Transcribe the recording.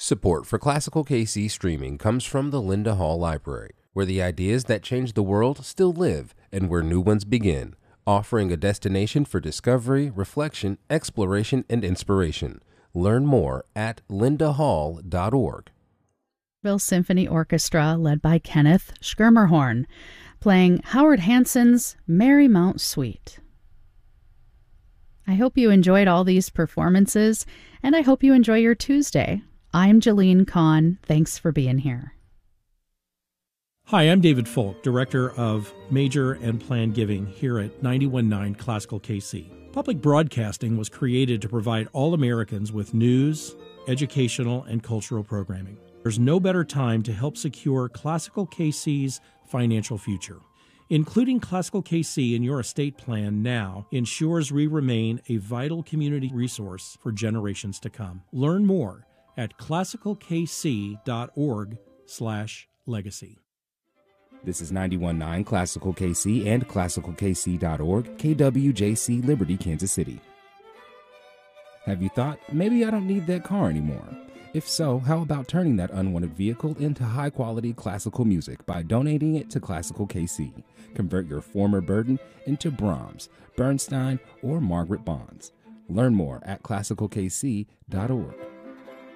Support for Classical KC streaming comes from the Linda Hall Library, where the ideas that change the world still live and where new ones begin, offering a destination for discovery, reflection, exploration, and inspiration. Learn more at lindahall.org. Symphony Orchestra, led by Kenneth Schermerhorn, playing Howard Hanson's Marymount Suite. I hope you enjoyed all these performances, and I hope you enjoy your Tuesday. I'm Jalene Kahn. Thanks for being here. Hi, I'm David Folk, Director of Major and Planned Giving here at 91.9 Classical KC. Public broadcasting was created to provide all Americans with news, educational, and cultural programming. There's no better time to help secure Classical KC's financial future. Including Classical KC in your estate plan now ensures we remain a vital community resource for generations to come. Learn more at classicalkc.org/legacy. This is 91.9 Classical KC and classicalkc.org, KWJC, Liberty, Kansas City. Have you thought, maybe I don't need that car anymore? If so, how about turning that unwanted vehicle into high-quality classical music by donating it to Classical KC? Convert your former burden into Brahms, Bernstein, or Margaret Bonds. Learn more at classicalkc.org.